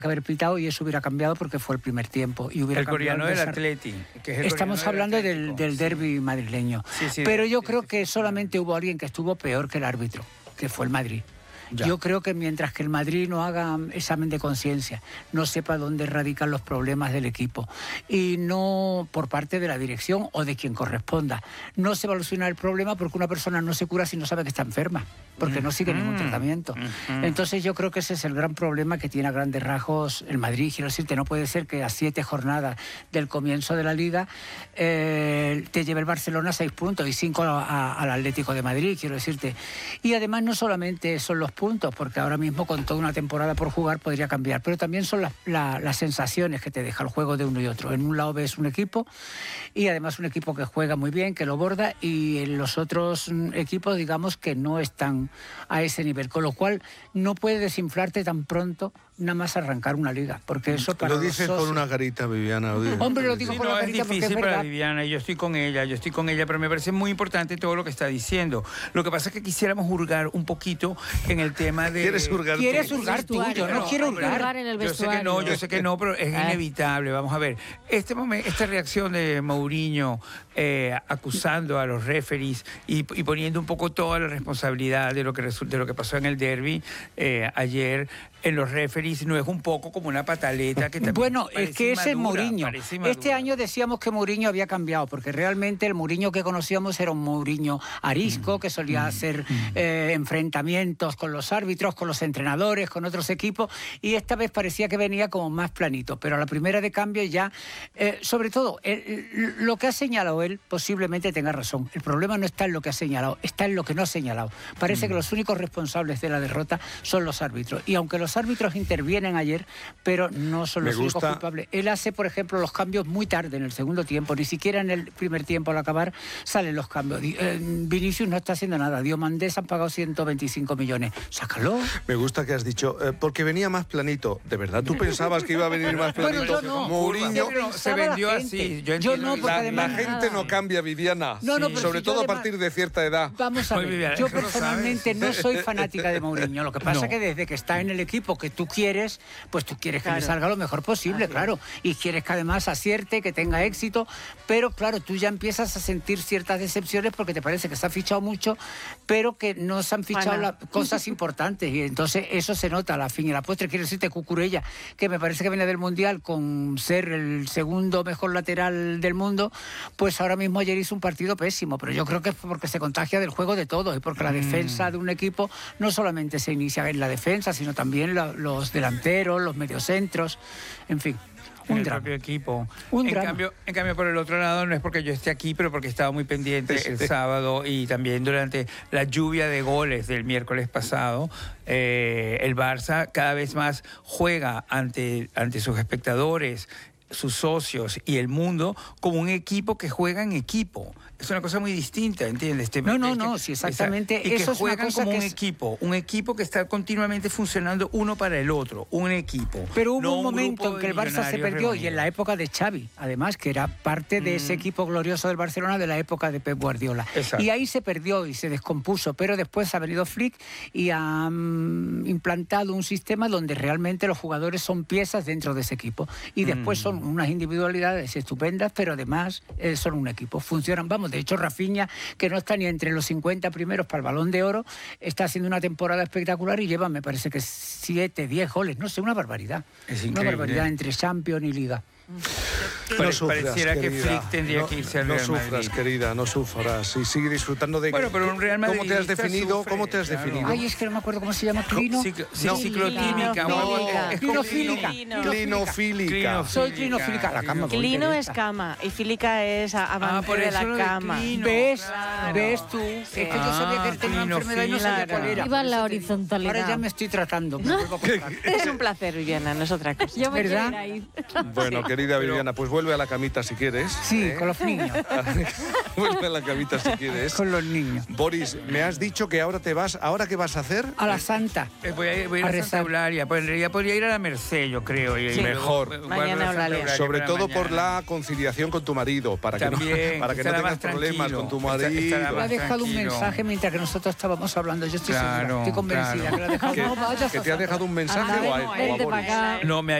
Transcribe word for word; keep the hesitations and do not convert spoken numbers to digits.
que haber pitado y eso hubiera cambiado porque fue el primer tiempo. Y hubiera el coreano del desar... Atleti. Que es el Estamos hablando del, del derbi madrileño. Sí, sí, Pero yo sí, creo sí, que sí. solamente hubo alguien que estuvo peor que el árbitro, que fue el Madrid. Ya. Yo creo que mientras que el Madrid no haga examen de conciencia, no sepa dónde radican los problemas del equipo y no por parte de la dirección o de quien corresponda, no se va a solucionar el problema porque una persona no se cura si no sabe que está enferma, porque no sigue ningún tratamiento. Entonces yo creo que ese es el gran problema que tiene a grandes rasgos el Madrid. Quiero decirte, no puede ser que a siete jornadas del comienzo de la Liga eh, te lleve el Barcelona seis puntos y cinco a, a, al Atlético de Madrid, quiero decirte. Y además no solamente son los puntos, porque ahora mismo con toda una temporada por jugar podría cambiar, pero también son las, la, las sensaciones que te deja el juego de uno y otro. En un lado ves un equipo y además un equipo que juega muy bien, que lo borda, y en los otros equipos digamos que no están a ese nivel, con lo cual no puedes desinflarte tan pronto nada más arrancar una liga, porque eso para lo dices socios... con una carita, Viviana. Lo Hombre, lo digo sí, con no, la es carita porque difícil es para verdad. Viviana, yo estoy con ella, yo estoy con ella, pero me parece muy importante todo lo que está diciendo. Lo que pasa es que quisiéramos hurgar un poquito en el tema de... ¿Quieres hurgar tú? ¿Quieres hurgar tú? Yo no, no quiero hurgar. En el yo sé que no, yo sé que no, pero es Ah. inevitable. Vamos a ver, este momento, esta reacción de Mourinho eh, acusando a los referees y, y poniendo un poco toda la responsabilidad de lo que, de lo que pasó en el derbi eh, ayer en los referees, no es un poco como una pataleta que también bueno, es que ese es Mourinho. Este año decíamos que Mourinho había cambiado, porque realmente el Mourinho que conocíamos era un Mourinho arisco, que solía hacer eh, enfrentamientos con los árbitros, con los entrenadores, con otros equipos, y esta vez parecía que venía como más planito, pero a la primera de cambio ya, eh, sobre todo, el, lo que ha señalado él posiblemente tenga razón. El problema no está en lo que ha señalado, está en lo que no ha señalado. Parece mm. que los únicos responsables de la derrota son los árbitros, y aunque los árbitros intervienen ayer, pero no son los únicos culpables. Él hace, por ejemplo, los cambios muy tarde en el segundo tiempo, ni siquiera en el primer tiempo al acabar salen los cambios. Eh, Vinicius no está haciendo nada, Diomandés han pagado ciento veinticinco millones. Sácalo. Me gusta que has dicho, eh, porque venía más planito. ¿De verdad tú pensabas que iba a venir más planito? Bueno, yo no. Mourinho se vendió así. Yo, yo no, porque la, además... La gente no cambia, Viviana. No, no, sí. pero Sobre si todo además... a partir de cierta edad. Vamos a ver, Viviana, yo es que personalmente no soy fanática de Mourinho. Lo que pasa es no. que desde que está en el equipo que tú quieres, pues tú quieres que claro. le salga lo mejor posible, Así claro. Es. Y quieres que además acierte, que tenga éxito. Pero claro, tú ya empiezas a sentir ciertas decepciones porque te parece que se ha fichado mucho, pero que no se han fichado la, cosas importantes. Y entonces eso se nota a la fin y a la postre. Quiero decirte, Cucurella, que me parece que viene del Mundial con ser el segundo mejor lateral del mundo, pues ahora mismo ayer hizo un partido pésimo. Pero yo creo que es porque se contagia del juego de todos y porque la defensa mm. de un equipo no solamente se inicia en la defensa, sino también la, los delanteros, los mediocentros, en fin. Un el drama. propio equipo. Un en, drama. Cambio, en cambio, por el otro lado, no es porque yo esté aquí, pero porque estaba muy pendiente el sábado y también durante la lluvia de goles del miércoles pasado. Eh, el Barça cada vez más juega ante, ante sus espectadores, sus socios y el mundo como un equipo que juega en equipo. Es una cosa muy distinta, ¿entiendes? Te, no, no, que, no, sí, exactamente. Y eso que juegan es una cosa como que un es... equipo, un equipo que está continuamente funcionando uno para el otro, un equipo. Pero hubo no un un momento en que el Barça se perdió, reunidos. Y en la época de Xavi, además, que era parte de mm. ese equipo glorioso del Barcelona de la época de Pep Guardiola. Exacto. Y ahí se perdió y se descompuso, pero después ha venido Flick y ha um, implantado un sistema donde realmente los jugadores son piezas dentro de ese equipo. Y después mm. son unas individualidades estupendas, pero además eh, son un equipo. Funcionan, vamos, de hecho Rafinha, que no está ni entre los cincuenta primeros para el Balón de Oro, está haciendo una temporada espectacular y lleva, me parece que siete, diez goles, no sé, una barbaridad. Es una barbaridad entre Champions y Liga. No sufras, Pareciera querida. que Flick tendría no, que irse al No Real sufras, Madrid. querida, no sufras. Y sigue disfrutando de... Bueno, pero un Real Madrid ¿Cómo te has definido? sufre, ¿Cómo te has claro. definido? Ay, es que no me acuerdo cómo se llama. ¿Clino? Ciclo, sí, No. ciclotímica. Clinofílica. Es Clinofílica. Clinofílica. Soy clinofílica a la cama. Clino es cama y fílica es amante Ah, por de eso la lo de cama. clino. ¿Ves? Claro. ¿Ves tú? Es que yo sabía que tenía una enfermedad y no sabía cuál era. Iba en la Por eso te digo. horizontalidad. Ahora ya me estoy tratando. Me vuelvo a contar. Es un placer, Viviana, no es otra cosa. Yo me ¿Verdad? quiero ir ahí. Bueno, querida Pero- Viviana, pues vuelve. vuelve a la camita si quieres. Sí, ¿eh? con los niños. Vuelve a la camita si quieres. Con los niños. Boris, me has dicho que ahora te vas. ¿Ahora qué vas a hacer? A la Santa. Eh, Voy a ir, voy a ir A a, Santa rezar. Eulalia. Pues en realidad podría ir a la Merced, yo creo. Y, y Sí. luego, Mejor. eh, guardo Mañana la Santa Eulalia. Eulalia Sobre para todo por mañana. la conciliación con tu marido, para que También, no, para que no estará tengas más problemas tranquilo. con tu Está- marido. estará Le ha más dejado un tranquilo. mensaje mientras que nosotros estábamos hablando. Yo estoy segura. Claro, Estoy convencida claro. que le ha dejado. ¿Que, No vayas que a te ha Santa. dejado un mensaje Anda, o a, ven, o a vente Boris? para acá. No, me ha